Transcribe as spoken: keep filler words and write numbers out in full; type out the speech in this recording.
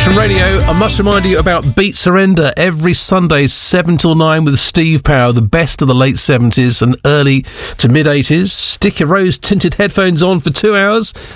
Action Radio. I must remind you about Beat Surrender every Sunday, seven till nine with Steve Power, the best of the late seventies and early to mid eighties. Stick your rose tinted headphones on for two hours